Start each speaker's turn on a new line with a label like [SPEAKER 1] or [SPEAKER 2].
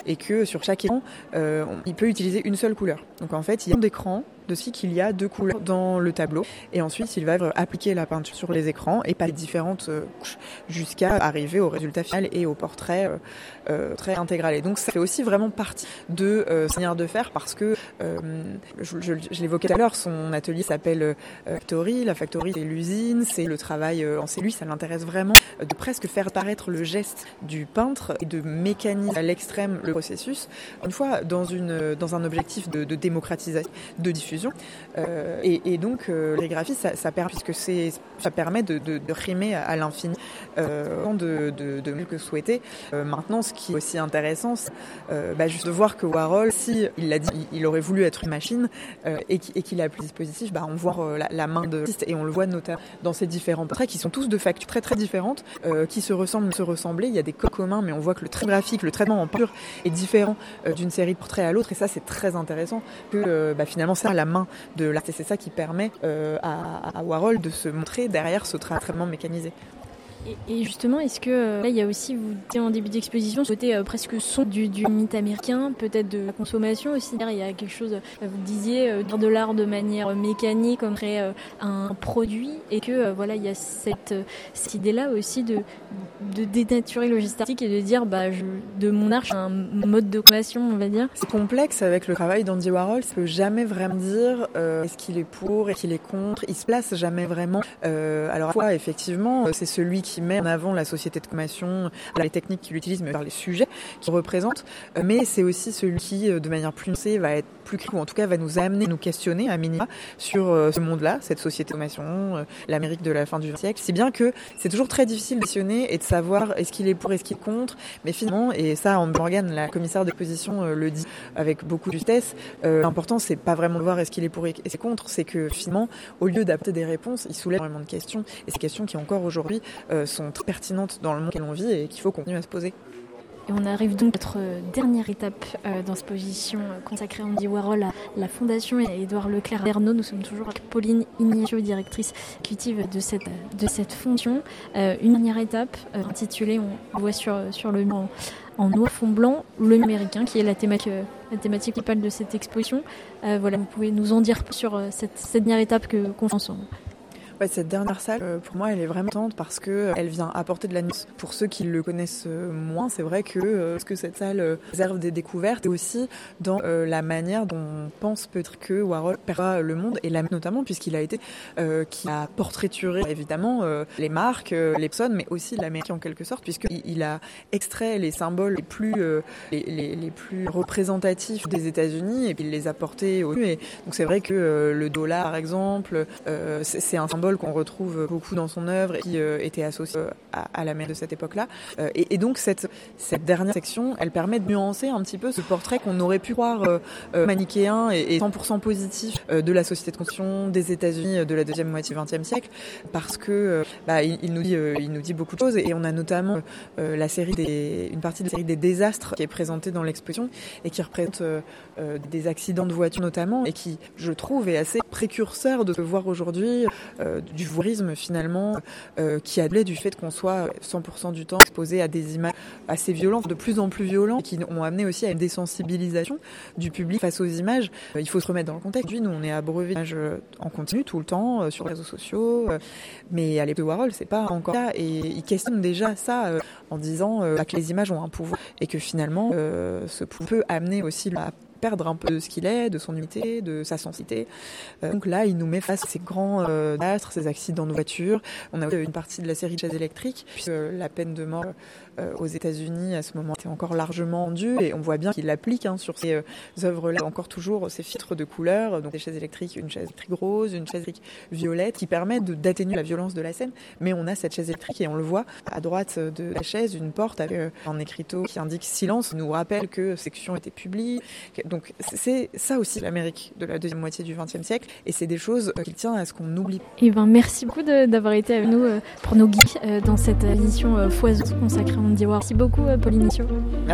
[SPEAKER 1] et que sur chaque écran, il peut utiliser une seule couleur. Donc en fait, il y a un écran de ce qu'il y a 2 couleurs dans le tableau et ensuite il va appliquer la peinture sur les écrans et pas les différentes couches jusqu'à arriver au résultat final et au portrait très intégral. Et donc ça fait aussi vraiment partie de sa manière de faire parce que je l'évoquais tout à l'heure, son atelier s'appelle Factory. La Factory, c'est l'usine, c'est le travail en cellule. Ça l'intéresse vraiment de presque faire paraître le geste du peintre et de mécaniser à l'extrême le processus. Une fois dans un objectif de démocratisation, de diffusion. Et donc la sérigraphie, ça permet, puisque ça permet de rimer à l'infini, de mieux que souhaiter. Maintenant, ce qui est aussi intéressant, c'est juste de voir que Warhol, si il l'a dit, il aurait voulu être une machine et qu'il a plus de dispositif, on voit la main de l'artiste et on le voit notamment dans ces différents portraits qui sont tous de factures très très différentes, qui se ressemblent, se ressembler. Il y a des codes communs, mais on voit que le trait graphique, le traitement en pur est différent d'une série de portraits à l'autre, et ça c'est très intéressant que finalement c'est la main de l'artiste, et c'est ça qui permet à Warhol de se montrer derrière ce traitement mécanisé.
[SPEAKER 2] Et justement, est-ce que là, il y a aussi, vous dites en début d'exposition, ce côté presque son du mythe américain, peut-être de la consommation aussi. Il y a quelque chose, vous disiez, de l'art de manière mécanique, comme créer un produit, et que il y a cette idée-là aussi de dénaturer le geste artistique et de dire, de mon art, un mode de consommation, on va dire.
[SPEAKER 1] C'est complexe avec le travail d'Andy Warhol. Il ne peut jamais vraiment dire est-ce qu'il est pour, est-ce qu'il est contre. Il se place jamais vraiment. Alors à la fois, effectivement, c'est celui qui met en avant la société de consommation, les techniques qu'il utilise, mais par les sujets qu'il représente. Mais c'est aussi celui qui, de manière plus nuancée, va être plus critique, ou en tout cas va nous amener, nous questionner à minima sur ce monde-là, cette société de consommation, l'Amérique de la fin du XXe siècle. Si bien que c'est toujours très difficile de questionner et de savoir est-ce qu'il est pour, est-ce qu'il est contre. Mais finalement, et ça, Amber Morgan, la commissaire d'exposition, le dit avec beaucoup de justesse, l'important, c'est pas vraiment de voir est-ce qu'il est pour et c'est contre, c'est que finalement, au lieu d'apporter des réponses, il soulève vraiment de questions. Et ces questions qui, encore aujourd'hui, sont très pertinentes dans le monde que l'on vit et qu'il faut continuer à se poser.
[SPEAKER 2] Et on arrive donc à notre dernière étape dans cette position consacrée à Andy Warhol, à la Fondation et à Édouard Leclerc-Verneau. Nous sommes toujours avec Pauline Ignacio, directrice exécutive de cette fonction. Une dernière étape intitulée, on voit sur le mur en noir fond blanc, le numéricain, qui est la thématique principale de cette exposition. Vous pouvez nous en dire plus sur cette dernière étape qu'on fait ensemble.
[SPEAKER 1] Ouais, cette dernière salle, pour moi, elle est vraiment importante parce que elle vient apporter de la nuance. Pour ceux qui le connaissent moins, c'est vrai que cette salle réserve des découvertes et aussi dans la manière dont on pense peut-être que Warhol perdra le monde, et notamment puisqu'il a été qui a portraituré évidemment les marques, les personnes, mais aussi l'Amérique en quelque sorte, puisqu'il a extrait les symboles les plus représentatifs des États-Unis et puis il les a portés au et donc c'est vrai que le dollar, par exemple, c'est un symbole qu'on retrouve beaucoup dans son œuvre et qui était associé à l'Amérique de cette époque-là. Et donc cette dernière section, elle permet de nuancer un petit peu ce portrait qu'on aurait pu croire manichéen et 100% positif de la société de consommation des États-Unis de la deuxième moitié du XXe siècle, parce que il nous dit beaucoup de choses, et on a notamment une partie de la série des désastres qui est présentée dans l'exposition et qui représente des accidents de voiture notamment, et qui, je trouve, est assez précurseur de ce que voir aujourd'hui du voyeurisme finalement, qui admet du fait qu'on soit 100% du temps exposé à des images assez violentes, de plus en plus violentes, qui ont amené aussi à une désensibilisation du public face aux images. Il faut se remettre dans le contexte. Aujourd'hui, nous, on est abreuvé d'images en continu tout le temps sur les réseaux sociaux, mais à l'époque de Warhol, c'est pas encore ça, et il questionne déjà ça en disant que les images ont un pouvoir et que finalement, ce pouvoir peut amener aussi à perdre un peu de ce qu'il est, de son unité, de sa sensibilité. Donc là, il nous met face à ces grands désastres, ces accidents de voiture. On a une partie de la série de chaises électriques, puisque la peine de mort aux États-Unis à ce moment était encore largement rendue, et on voit bien qu'il applique sur ces œuvres-là encore toujours ces filtres de couleurs, donc des chaises électriques, une chaise électrique rose, une chaise électrique violette, qui permettent d'atténuer la violence de la scène. Mais on a cette chaise électrique et on le voit à droite de la chaise, une porte avec un écriteau qui indique silence, nous rappelle que section était publique. Donc c'est ça aussi l'Amérique de la deuxième moitié du XXe siècle, et c'est des choses qui tiennent à ce qu'on oublie.
[SPEAKER 2] Merci beaucoup d'avoir été avec nous pour nos geeks dans cette édition foiseuse consacrée à Andy Warhol. Merci beaucoup, Pauline Ignacio.